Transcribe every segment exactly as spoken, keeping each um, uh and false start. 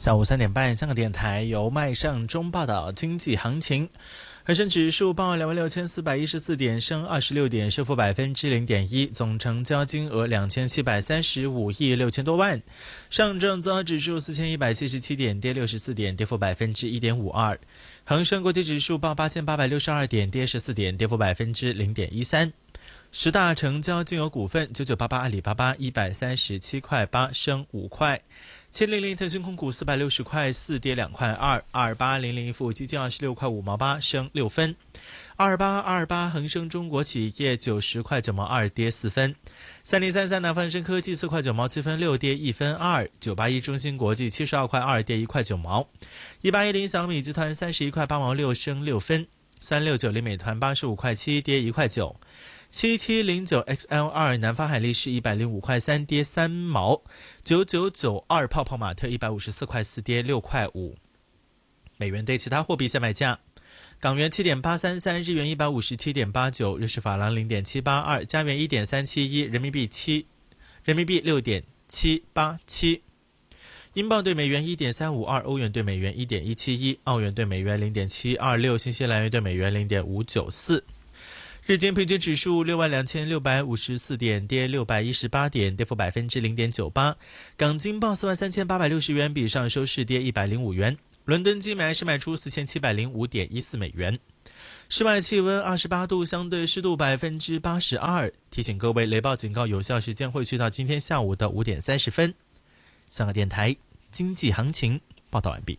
下午三点半，香港电台由麦尚中报道经济行情。恒生指数报两万六千四百一十四点，升二十六点，升幅百分之零点一，总成交金额两千七百三十五亿六千多万。上证综合指数四千一百七十七点，跌六十四点，跌幅百分之一点五二。恒生国际指数报八千八百六十二点，跌十四点，跌幅百分之零点一三。十大成交金额股份：九九八八阿里巴巴一百三十七块八，升五块；七零零腾讯控股四百六十块四，跌两块二；二八零零富基金二十六块五毛八，升六分；二八二八恒生中国企业九十块九毛二，跌四分；三零三三南方生科技四块九毛七分六，跌一分二；九八一中芯国际七十二块二，跌一块九毛；一八一零小米集团三十一块八毛六，升六分；三六九零美团八十五块七，跌一块九。七七零九 X L 二 南方海力士一百零五块三，跌三毛；九九九二泡泡玛特一百五十四块四，跌六块五。美元对其他货币现卖价：港元七点八三三，日元一百五十七点八九，瑞士法郎零点七八二，加元一点三七一，人民币七，人民币六点七八七。英镑对美元一点三五二，欧元对美元一点一七一，澳元对美元零点七二六，新西兰元对美元零点五九四。日经平均指数六万两千六百五十四点，跌六百一十八点，跌幅百分之零点九八。港金报四万三千八百六十元，比上收市跌一百零五元。伦敦金买是卖出四千七百零五点一四美元。室外气温二十八度，相对湿度百分之八十二。提醒各位，雷暴警告有效时间会去到今天下午的五点三十分。香港电台经济行情报道完毕。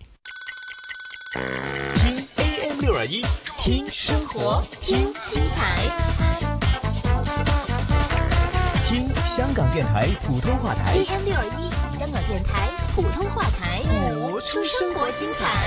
听 A M 六二一。听生活，听精彩，听香港电台普通话台 A M 六二一，香港电台普通话台， 播出生活精彩。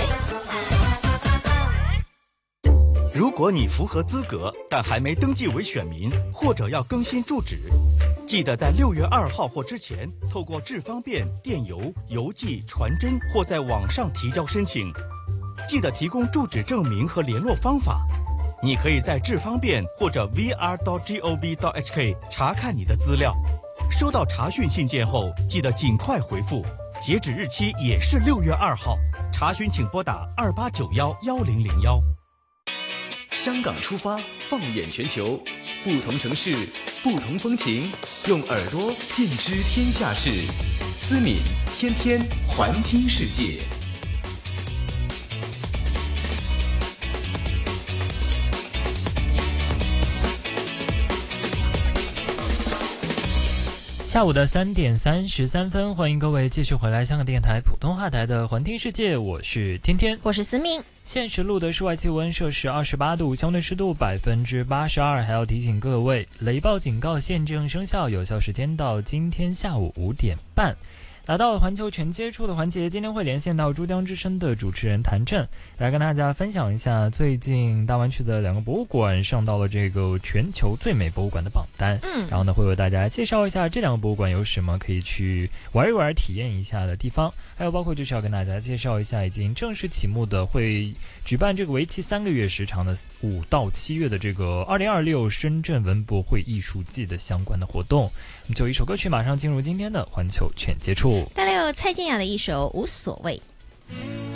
如果你符合资格，但还没登记为选民，或者要更新住址，记得在六月二号或之前，透过智方便、电邮、邮寄、传真或在网上提交申请。记得提供住址证明和联络方法。你可以在智方便或者 v r 点 gov 点 h k 查看你的资料。收到查询信件后，记得尽快回复，截止日期也是六月二号。查询请拨打二八九幺幺零零幺。 香港出发，放眼全球，不同城市，不同风情，用耳朵见知天下事。思敏天天环听世界。 下午的三点三十三分，欢迎各位继续回来香港电台普通话台的环听世界，我是天天， 我是思明。 现时录的室外气温摄氏二十八度，相对湿度百分之八十二。还要提醒各位，雷暴警告现正生效，有效时间到今天下午五点半。来到了环球全接触的环节，今天会连线到珠江之声的主持人谭震，来跟大家分享一下最近大湾区的两个博物馆上到了这个全球最美博物馆的榜单。嗯，然后呢会为大家介绍一下这两个博物馆有什么可以去玩一玩、体验一下的地方，还有包括就是要跟大家介绍一下已经正式启幕的会举办这个为期三个月时长的五到七月的这个二零二六深圳文博会艺术季的相关的活动。我们就一首歌曲马上进入今天的环球全接触。 带来有蔡健雅的一首《无所谓》。